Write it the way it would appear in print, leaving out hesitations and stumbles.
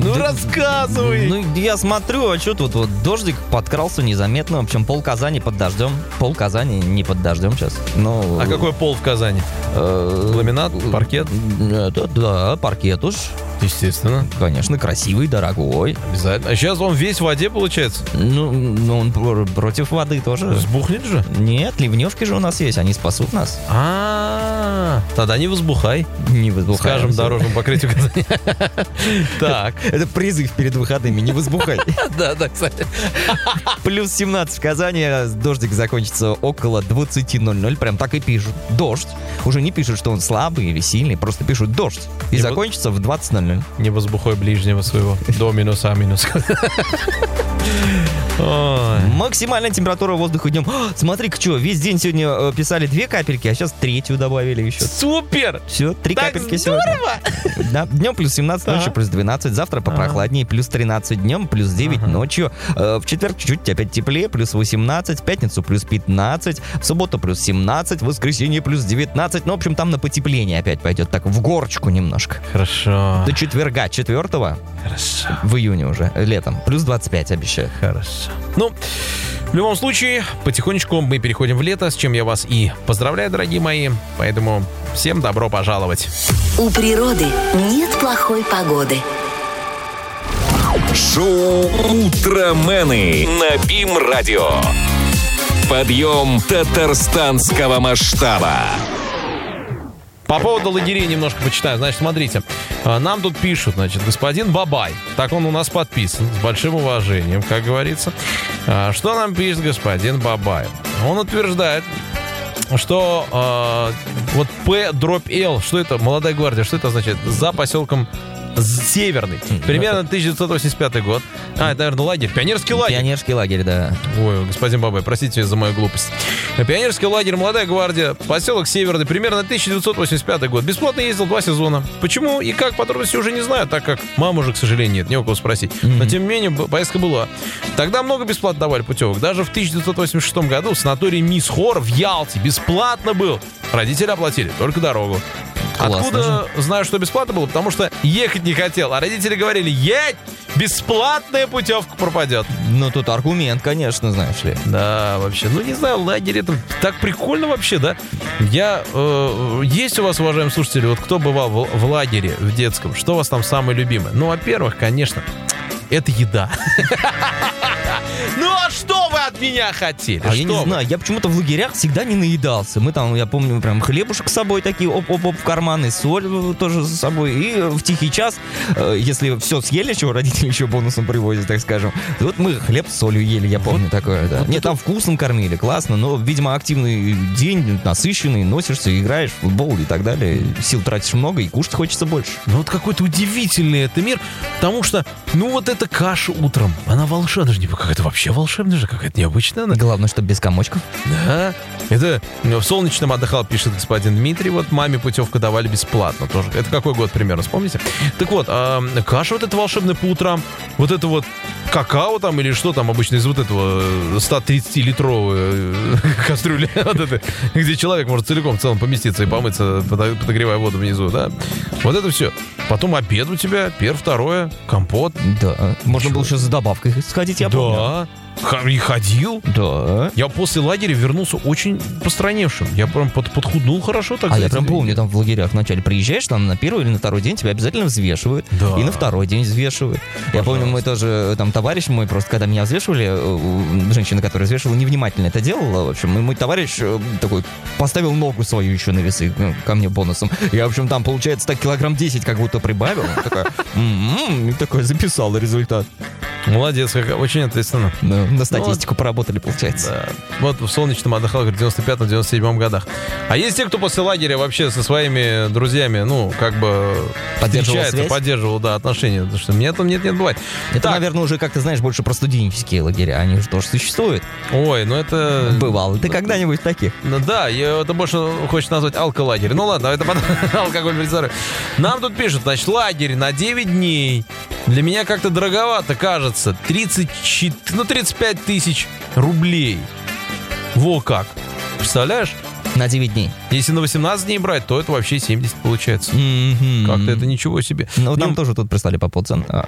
Ну, рассказывай. Ну, я смотрю, а что тут вот дождик подкрался незаметно. В общем, пол Казани под дождем. Пол Казани не под дождем сейчас. Но... А какой пол в Казани? Ламинат, паркет? Да, паркет уж. Естественно. Конечно, красивый, дорогой. Обязательно. А сейчас он весь в воде, получается? Ну он против воды тоже. Сбухнет же? Нет, ливневки же у нас есть, они спасут нас. Тогда не возбухай. Не возбухай. Скажем, дорожному покрытию Казани. Так. Это призыв перед выходными, не возбухай. Да, кстати. Плюс 17 в Казани, дождик закончится около 20:00, прям так и пишут. Дождь. Уже не пишут, что он слабый или сильный, просто пишут дождь. И закончится в 20:00. Не возбухай ближнего своего. До минус, а минус. Максимальная температура воздуха днем. Смотри-ка, что, весь день сегодня писали 2 капельки, а сейчас 3 добавили еще. Супер! Все, 3 так капельки здорово! сегодня. Да, днем плюс 17, ночью плюс 12, завтра попрохладнее, плюс 13 днем, плюс 9 ночью. В четверг чуть-чуть опять теплее, плюс 18, в пятницу плюс 15, в субботу плюс 17, в воскресенье плюс 19. Ну, в общем, там на потепление опять пойдет, так в горочку немножко. Хорошо. До четверга, 4-го, в июне уже, летом, плюс 25 обещают. Хорошо. Ну, в любом случае, потихонечку мы переходим в лето, с чем я вас и поздравляю, дорогие мои. Поэтому всем добро пожаловать. У природы нет плохой погоды. Шоу «Утромены» на БИМ-радио. Подъем татарстанского масштаба. По поводу лагерей немножко почитаю. Значит, смотрите, нам тут пишут, значит, господин Бабай, так он у нас подписан, с большим уважением, как говорится. Что нам пишет господин Бабай? Он утверждает, что вот П-Л, что это, молодая гвардия, что это означает? За поселком Северный. Примерно 1985 год. Это, наверное, лагерь. Пионерский лагерь. Пионерский лагерь, да. Ой, господин Бабай, простите за мою глупость. Пионерский лагерь, молодая гвардия, поселок Северный, примерно 1985 год. Бесплатно ездил 2 сезона. Почему и как, подробности уже не знаю, так как мамы уже, к сожалению, нет, не у кого спросить. Но, тем не менее, поездка была. Тогда много бесплатно давали путевок. Даже в 1986 году санаторий Мисс Хор в Ялте бесплатно был. Родители оплатили только дорогу. Классно Откуда же. знаю, что бесплатно было? Потому что ехать не хотел. А родители говорили, едь, бесплатная путевка пропадет. Ну, тут аргумент, конечно, знаешь ли. Да, вообще. Ну, не знаю, лагерь это так прикольно вообще, да? Есть у вас, уважаемые слушатели, вот кто бывал в лагере в детском? Что у вас там самое любимое? Ну, во-первых, конечно, это еда. Ну, а что вы от меня хотели? Я не знаю, я почему-то в лагерях всегда не наедался. Мы там, я помню, прям хлебушек с собой такие, оп-оп-оп в карман, и соль тоже с собой. И в тихий час, если все съели, чего родители еще бонусом привозят, так скажем, то вот мы хлеб с солью ели, я помню такое, да. Нет, там вкусом кормили, классно, но, видимо, активный день, насыщенный, носишься, играешь в футбол и так далее. Сил тратишь много, и кушать хочется больше. Ну, вот какой-то удивительный это мир, потому что, ну, вот эта каша утром, она волшебная же, какая-то вообще волшебная же, какая-то необычная она. Главное, чтобы без комочков. Да, это в Солнечном отдыхал, пишет господин Дмитрий, вот маме путевку давали бесплатно тоже. Это какой год примерно, вспомните? Так вот, каша вот эта волшебная по утрам, вот это вот какао там или что там обычно из вот этого 130-литровой кастрюли, вот это, где человек может целиком в целом поместиться и помыться, подогревая воду внизу, да? Вот это все. Потом обед у тебя, второе, компот. Да, можно было еще за добавкой сходить, я помню. Да. И ходил. Да. Я после лагеря вернулся очень постраневшим. Я прям подхуднул хорошо. Так я прям помню, там в лагерях вначале приезжаешь, там на первый или на второй день тебя обязательно взвешивают. Да. И на второй день взвешивают. Пожалуйста. Я помню, мы тоже, там товарищ мой, просто когда меня взвешивали, женщина, которая взвешивала, невнимательно это делала. В общем, и мой товарищ такой поставил ногу свою еще на весы ко мне бонусом. Я, в общем, там, получается, так килограмм 10 как будто прибавил. И такой записал результат. Молодец, очень ответственно. Да, на статистику поработали, получается. Да. Вот в Солнечном отдыхал, говорит, в 95-97 годах. А есть те, кто после лагеря вообще со своими друзьями, ну, как бы поддерживал, да, отношения. Потому что мне там нет, бывает. Это, наверное, уже, как ты знаешь, больше про студенческие лагеря. Они же тоже существуют. Ой, ну это... Бывало. Ты когда-нибудь в таких? Ну да, это больше хочешь назвать алколагерь. Ну ладно, это потом алкоголь представляю. Нам тут пишут, значит, лагерь на 9 дней. Для меня как-то дороговато кажется. 35 тысяч рублей. Во как. Представляешь? На 9 дней. Если на 18 дней брать, то это вообще 70 получается. Как-то это ничего себе. Ну, нам тоже тут прислали по поводу цен.